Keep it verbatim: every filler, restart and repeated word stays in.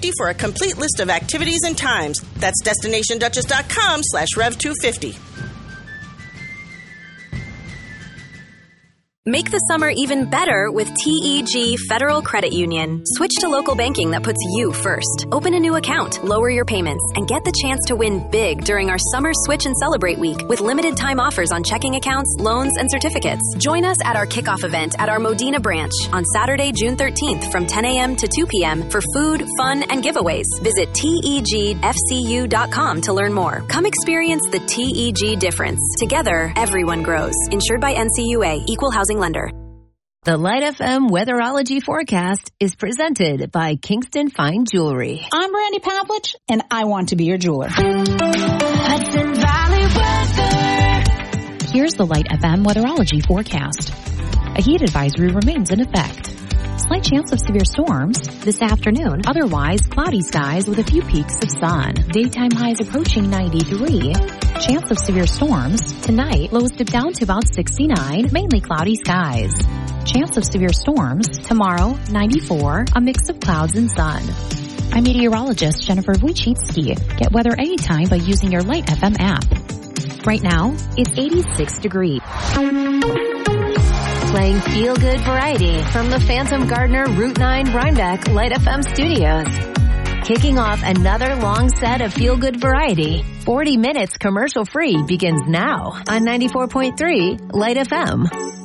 fifty for a complete list of activities and times. That's destination duchess dot com slash rev two fifty. Make the summer even better with T E G Federal Credit Union. Switch to local banking that puts you first. Open a new account, lower your payments, and get the chance to win big during our Summer Switch and Celebrate Week with limited time offers on checking accounts, loans, and certificates. Join us at our kickoff event at our Modena branch on Saturday, June thirteenth from ten a.m. to two p.m. for food, fun, and giveaways. Visit T E G F C U dot com to learn more. Come experience the T E G difference. Together, everyone grows. Insured by N C U A, Equal Housing Lender. The Light F M Weatherology Forecast is presented by Kingston Fine Jewelry. I'm Brandy Pavlich, and I want to be your jeweler. Hudson Valley weather. Here's the Light F M Weatherology Forecast. A heat advisory remains in effect. Slight chance of severe storms this afternoon. Otherwise, cloudy skies with a few peaks of sun. Daytime highs approaching ninety-three. Chance of severe storms tonight. Lows dip down to about sixty-nine. Mainly cloudy skies. Chance of severe storms tomorrow, ninety-four. A mix of clouds and sun. I'm meteorologist Jennifer Wojcicki. Get weather anytime by using your Light F M app. Right now, it's eighty-six degrees. Playing feel-good variety from the Phantom Gardener Route nine Rhinebeck Light F M studios. Kicking off another long set of feel-good variety. forty minutes commercial-free begins now on ninety-four point three Light F M.